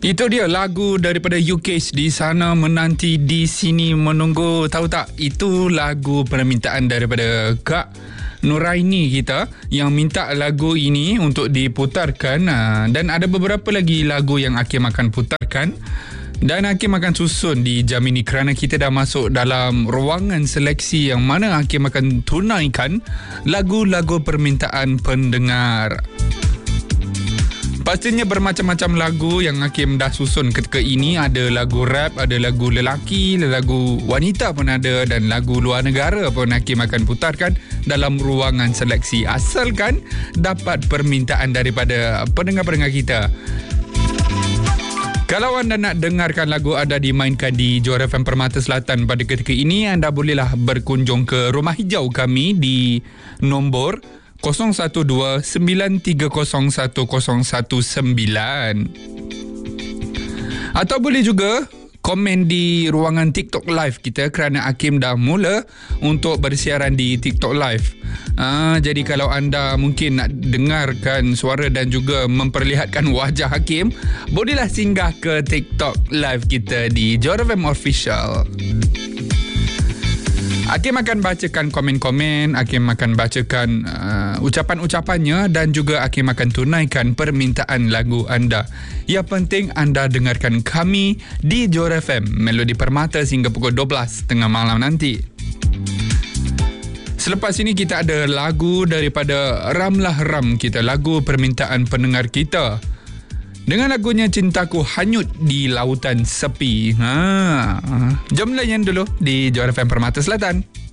Itu dia lagu daripada UK di sana menanti di sini menunggu. Tahu tak, itu lagu permintaan daripada Kak Nuraini kita yang minta lagu ini untuk diputarkan, dan ada beberapa lagi lagu yang Hakim akan putarkan dan Hakim akan susun di jam ini kerana kita dah masuk dalam ruangan seleksi yang mana Hakim akan tunaikan lagu-lagu permintaan pendengar. Pastinya bermacam-macam lagu yang Hakim dah susun ketika ini. Ada lagu rap, ada lagu lelaki, lagu wanita pun ada, dan lagu luar negara pun Hakim akan putarkan dalam ruangan seleksi. Asalkan dapat permintaan daripada pendengar-pendengar kita. Kalau anda nak dengarkan lagu ada dimainkan di Johor FM Permata Selatan pada ketika ini, anda bolehlah berkunjung ke rumah hijau kami di nombor 012-930-1019 atau boleh juga komen di ruangan TikTok Live kita kerana Hakim dah mula untuk bersiaran di TikTok Live. Jadi kalau anda mungkin nak dengarkan suara dan juga memperlihatkan wajah Hakim, bolehlah singgah ke TikTok Live kita di Johor FM Official. Hakim akan bacakan komen-komen, Hakim akan bacakan ucapan-ucapannya dan juga Hakim akan tunaikan permintaan lagu anda. Yang penting anda dengarkan kami di Johor FM Melodi Permata sehingga pukul 12 tengah malam nanti. Selepas ini kita ada lagu daripada Ramlah Ram kita, lagu permintaan pendengar kita. Dengan lagunya Cintaku Hanyut di Lautan Sepi. Jom layan dulu di Johor FM Permata Selatan.